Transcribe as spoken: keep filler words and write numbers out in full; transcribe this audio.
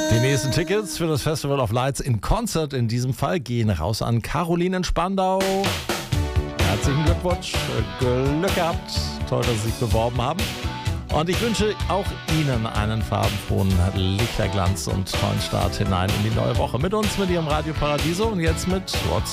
Die nächsten Tickets für das Festival of Lights in Concert in diesem Fall gehen raus an Caroline in Spandau. Herzlichen Glückwunsch, Glück gehabt, toll, dass Sie sich beworben haben. Und ich wünsche auch Ihnen einen farbenfrohen Lichterglanz und tollen Start hinein in die neue Woche. Mit uns, mit Ihrem Radio Paradiso und jetzt mit What's